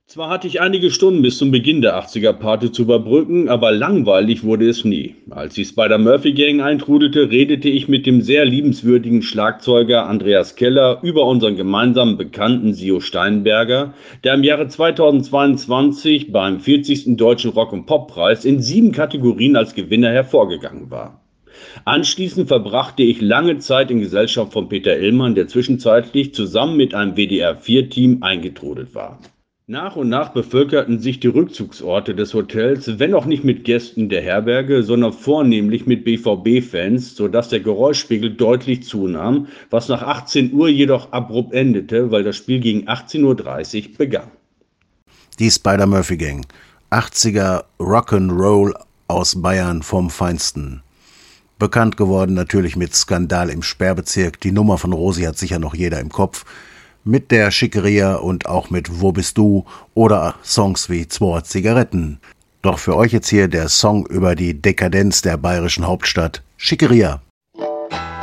Zwar hatte ich einige Stunden bis zum Beginn der 80er-Party zu überbrücken, aber langweilig wurde es nie. Als die Spider-Murphy-Gang eintrudelte, redete ich mit dem sehr liebenswürdigen Schlagzeuger Andreas Keller über unseren gemeinsamen Bekannten Sio Steinberger, der im Jahre 2022 beim 40. Deutschen Rock- und Poppreis in 7 Kategorien als Gewinner hervorgegangen war. Anschließend verbrachte ich lange Zeit in Gesellschaft von Peter Illmann, der zwischenzeitlich zusammen mit einem WDR-4-Team eingetrudelt war. Nach und nach bevölkerten sich die Rückzugsorte des Hotels, wenn auch nicht mit Gästen der Herberge, sondern vornehmlich mit BVB-Fans, sodass der Geräuschpegel deutlich zunahm, was nach 18 Uhr jedoch abrupt endete, weil das Spiel gegen 18:30 Uhr begann. Die Spider-Murphy-Gang. 80er Rock'n'Roll aus Bayern vom Feinsten. Bekannt geworden natürlich mit Skandal im Sperrbezirk. Die Nummer von Rosi hat sicher noch jeder im Kopf. Mit der Schickeria und auch mit Wo bist du oder Songs wie 2 Zigaretten. Doch für euch jetzt hier der Song über die Dekadenz der bayerischen Hauptstadt, Schickeria.